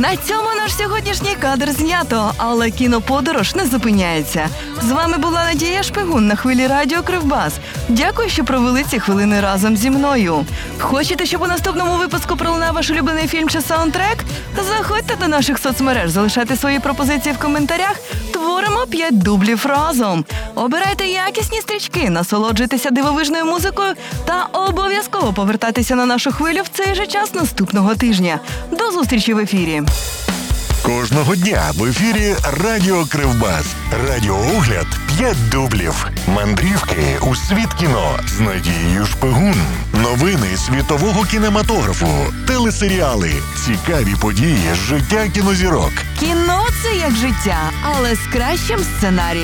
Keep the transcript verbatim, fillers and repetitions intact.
На цьому наш сьогоднішній кадр знято, але кіноподорож не зупиняється. З вами була Надія Шпигун на хвилі радіо Кривбас. Дякую, що провели ці хвилини разом зі мною. Хочете, щоб у наступному випуску пролунав ваш улюблений фільм чи саундтрек? Заходьте до наших соцмереж, залишайте свої пропозиції в коментарях. Творимо п'ять дублів разом. Обирайте якісні стрічки, насолоджуйтеся дивовижною музикою та обов'язково повертайтеся на нашу хвилю в цей же час наступного тижня. До зустрічі в ефірі. Кожного дня в ефірі Радіо Кривбас. Радіоогляд п'ять дублів. Мандрівки у світ кіно з Надією Шпигун. Новини світового кінематографу. Телесеріали. Цікаві події з життя кінозірок. Кіно – це як життя, але з кращим сценарієм.